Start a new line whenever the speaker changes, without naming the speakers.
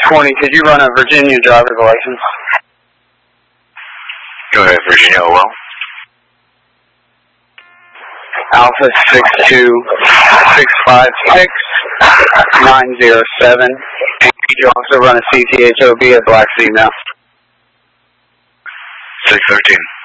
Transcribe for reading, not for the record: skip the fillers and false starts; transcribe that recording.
620, could you run a Virginia driver's license?
Go ahead, Virginia Owell.
Alpha 62656-907. And could you also run a CTHOB at Black Sea now?
613.